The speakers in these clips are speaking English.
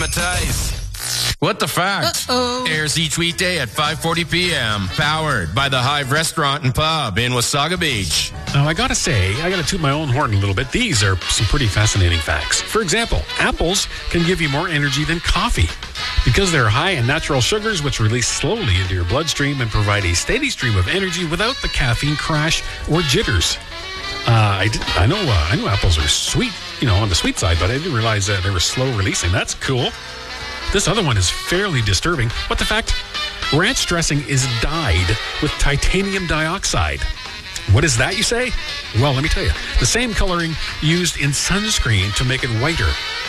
Matthijs. What the Fact airs each weekday at 5:40 p.m. Powered by the Hive Restaurant and Pub in Wasaga Beach. Now, I gotta say, I gotta toot my own horn a little bit. These are some pretty fascinating facts. For example, apples can give you more energy than coffee because they're high in natural sugars, which release slowly into your bloodstream and provide a steady stream of energy without the caffeine crash or jitters. I know apples are sweet, on the sweet side, but I didn't realize that they were slow releasing. That's cool. This other one is fairly disturbing. What the fact? Ranch dressing is dyed with titanium dioxide. What is that, you say? Well, let me tell you. The same coloring used in sunscreen to make it whiter.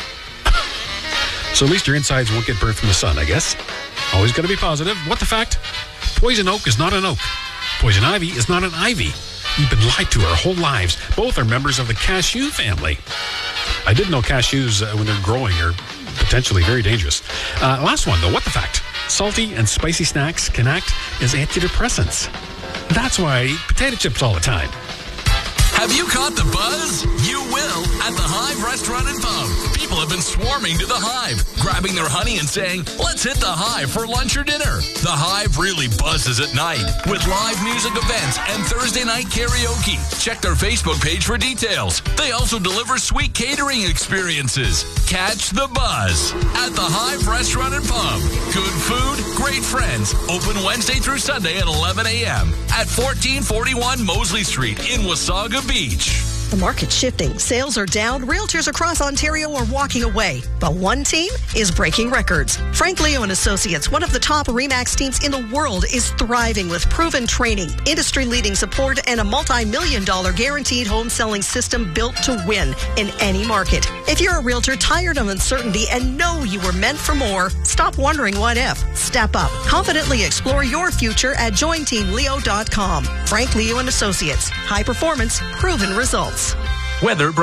So at least your insides won't get burnt from the sun, I guess. Always got to be positive. What the fact? Poison oak is not an oak. Poison ivy is not an ivy. We've been lied to our whole lives. Both are members of the cashew family. I didn't know cashews, when they're growing, are potentially very dangerous. Last one, though. What the fact? Salty and spicy snacks can act as antidepressants. That's why I eat potato chips all the time. Have you caught the buzz? You will at the Hive Restaurant and Pub. People have been swarming to the Hive, grabbing their honey and saying, let's hit the Hive for lunch or dinner. The Hive really buzzes at night with live music events and Thursday night karaoke. Check their Facebook page for details. They also deliver sweet catering experiences. Catch the buzz at the Hive Restaurant and Pub. Good food, great friends. Open Wednesday through Sunday at 11 a.m. at 1441 Mosley Street in Wasaga Beach. The market's shifting. Sales are down. Realtors across Ontario are walking away. But one team is breaking records. Frank Leo & Associates, one of the top RE/MAX teams in the world, is thriving with proven training, industry-leading support, and a multi-million-dollar guaranteed home selling system built to win in any market. If you're a realtor tired of uncertainty and know you were meant for more, stop wondering what if. Step up. Confidently explore your future at jointeamleo.com. Frank Leo & Associates. High performance, proven results. Weather